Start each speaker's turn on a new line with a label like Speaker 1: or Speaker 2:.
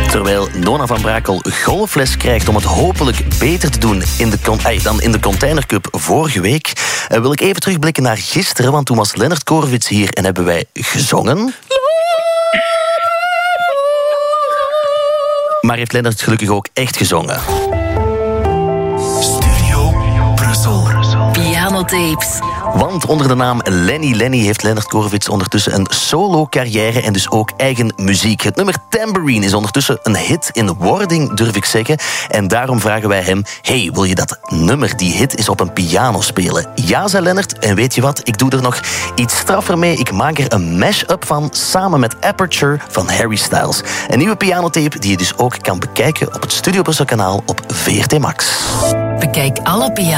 Speaker 1: Terwijl Nona van Brakel golfles krijgt om het hopelijk beter te doen dan in de Container Cup vorige week, wil ik even terugblikken naar gisteren, want toen was Lennart Korvits hier en hebben wij gezongen. Maar heeft Lennart gelukkig ook echt gezongen.
Speaker 2: Studio Brussel.
Speaker 3: Pianotapes.
Speaker 1: Want onder de naam Lenny heeft Lennart Korvits ondertussen een solo-carrière en dus ook eigen muziek. Het nummer Tambourine is ondertussen een hit in wording, durf ik zeggen. En daarom vragen wij hem, hey, wil je dat nummer, die hit, eens op een piano spelen? Ja, zei Lennart. En weet je wat? Ik doe er nog iets straffer mee. Ik maak er een mash-up van samen met Aperture van Harry Styles. Een nieuwe pianotape die je dus ook kan bekijken op het Studio Brussel kanaal op VRT Max.
Speaker 3: Bekijk alle piano